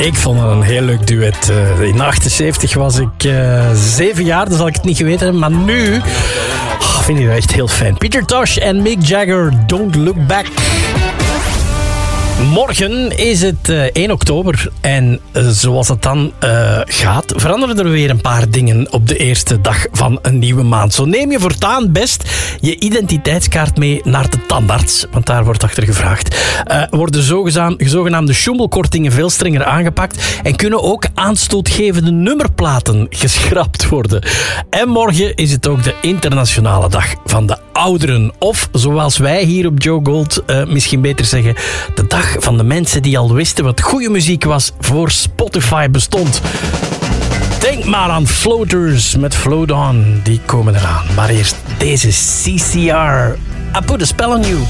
Ik vond het een heel leuk duet. In 78 was ik 7 jaar, dan zal ik het niet geweten hebben. Maar nu vind ik dat echt heel fijn. Peter Tosh en Mick Jagger, Don't Look Back. Morgen is het 1 oktober en zoals het dan gaat, veranderen er weer een paar dingen op de eerste dag van een nieuwe maand. Zo neem je voortaan best je identiteitskaart mee naar de tandarts, want daar wordt achter gevraagd. Worden zogenaamde sjoemelkortingen veel strenger aangepakt en kunnen ook aanstootgevende nummerplaten geschrapt worden. En morgen is het ook de internationale dag van de ouderen. Of, zoals wij hier op Joe Gold misschien beter zeggen, de dag van de mensen die al wisten wat goede muziek was voor Spotify bestond. Denk maar aan Floaters met Float On, die komen eraan. Maar eerst deze CCR, I Put a Spell on You.